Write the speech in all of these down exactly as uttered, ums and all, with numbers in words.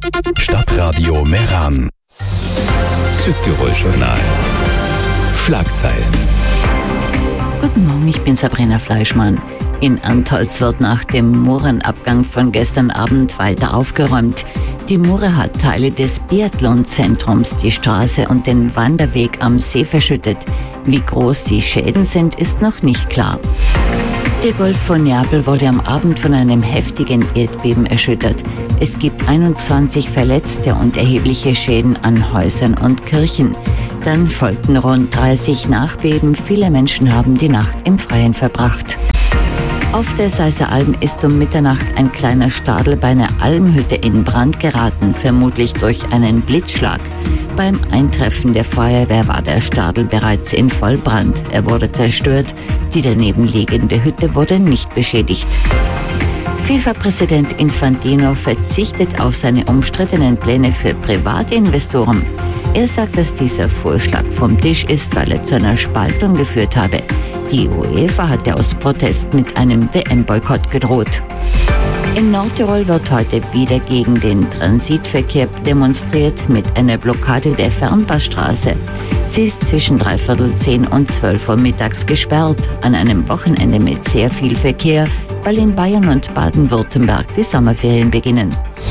Stadtradio Meran. Südtirol Journal. Schlagzeilen. Guten Morgen, ich bin Sabrina Fleischmann. In Antholz wird nach dem Murenabgang von gestern Abend weiter aufgeräumt. Die Mure hat Teile des Biathlonzentrums, die Straße und den Wanderweg am See verschüttet. Wie groß die Schäden sind, ist noch nicht klar. Der Golf von Neapel wurde am Abend von einem heftigen Erdbeben erschüttert. Es gibt einundzwanzig Verletzte und erhebliche Schäden an Häusern und Kirchen. Dann folgten rund dreißig Nachbeben. Viele Menschen haben die Nacht im Freien verbracht. Auf der Seisser Alm ist um Mitternacht ein kleiner Stadel bei einer Almhütte in Brand geraten, vermutlich durch einen Blitzschlag. Beim Eintreffen der Feuerwehr war der Stadel bereits in Vollbrand. Er wurde zerstört. Die daneben liegende Hütte wurde nicht beschädigt. FIFA-Präsident Infantino verzichtet auf seine umstrittenen Pläne für private Investoren. Er sagt, dass dieser Vorschlag vom Tisch ist, weil er zu einer Spaltung geführt habe. Die UEFA hatte aus Protest mit einem W M-Boykott gedroht. In Nordtirol wird heute wieder gegen den Transitverkehr demonstriert mit einer Blockade der Fernpassstraße. Sie ist zwischen dreiviertel zehn und zwölf Uhr mittags gesperrt, an einem Wochenende mit sehr viel Verkehr, weil in Bayern und Baden-Württemberg die Sommerferien beginnen.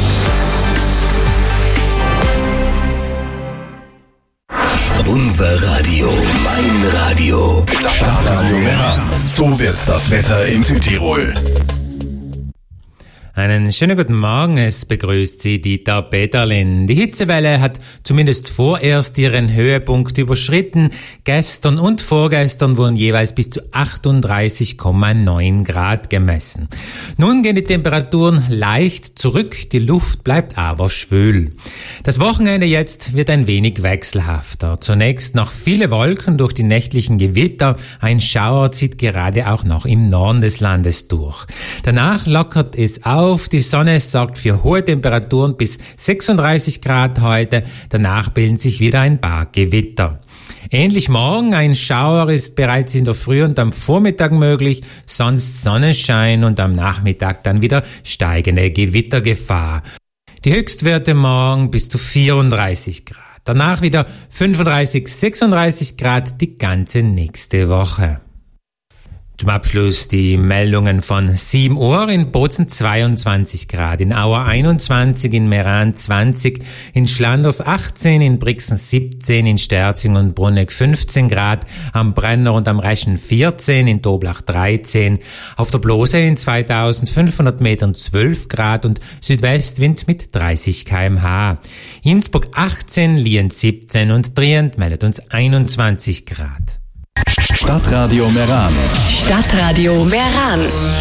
Unser Radio, mein Radio. Stadtradio Meran. So wird das Wetter in Südtirol. Einen schönen guten Morgen, es begrüßt Sie Dieter Peterlin. Die Hitzewelle hat zumindest vorerst ihren Höhepunkt überschritten. Gestern und vorgestern wurden jeweils bis zu achtunddreißig Komma neun Grad gemessen. Nun gehen die Temperaturen leicht zurück, die Luft bleibt aber schwül. Das Wochenende jetzt wird ein wenig wechselhafter. Zunächst noch viele Wolken durch die nächtlichen Gewitter. Ein Schauer zieht gerade auch noch im Norden des Landes durch. Danach lockert es auf. Die Sonne sorgt für hohe Temperaturen bis sechsunddreißig Grad heute. Danach bilden sich wieder ein paar Gewitter. Ähnlich morgen, ein Schauer ist bereits in der Früh und am Vormittag möglich, sonst Sonnenschein und am Nachmittag dann wieder steigende Gewittergefahr. Die Höchstwerte morgen bis zu vierunddreißig Grad. Danach wieder fünfunddreißig, sechsunddreißig Grad die ganze nächste Woche. Zum Abschluss die Meldungen von sieben Uhr. In Bozen zweiundzwanzig Grad, in Auer einundzwanzig, in Meran zwanzig, in Schlanders achtzehn, in Brixen siebzehn, in Sterzing und Bruneck fünfzehn Grad, am Brenner und am Reschen vierzehn, in Toblach dreizehn, auf der Blose in zweitausendfünfhundert Metern zwölf Grad und Südwestwind mit dreißig Kilometer pro Stunde. Innsbruck achtzehn, Lienz siebzehn und Trient meldet uns einundzwanzig Grad. Stadtradio Meran. Stadtradio Meran.